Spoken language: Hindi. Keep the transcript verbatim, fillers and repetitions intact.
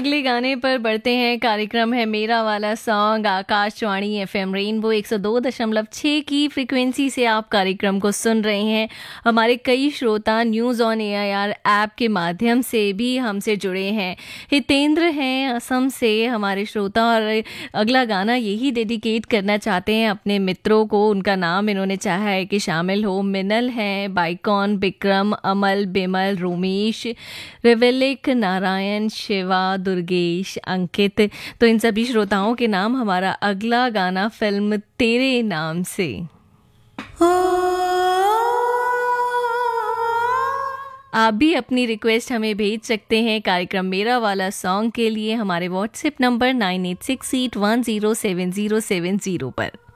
अगले गाने पर बढ़ते हैं। कार्यक्रम है मेरा वाला सॉन्ग। आकाशवाणी एफएम रेनबो एक सौ दो दशमलव छह की फ्रीक्वेंसी से आप कार्यक्रम को सुन रहे हैं। हमारे कई श्रोता न्यूज़ ऑन एआईआर ऐप के माध्यम से भी हमसे जुड़े हैं। हितेंद्र हैं असम से हमारे श्रोता, और अगला गाना यही डेडिकेट करना चाहते हैं अपने मित्रों को। उनका नाम इन्होंने चाहा है कि शामिल हो। मिनल हैं, बाइकॉन, विक्रम, अमल, बिमल, रोमेश, रिवेलिक, नारायण, शिवा, दुर्गेश, अंकित। तो इन सभी श्रोताओं के नाम हमारा अगला गाना फिल्म तेरे नाम से। आप भी अपनी रिक्वेस्ट हमें भेज सकते हैं कार्यक्रम मेरा वाला सॉन्ग के लिए हमारे WhatsApp number nine eight six eight one zero seven zero seven zero पर।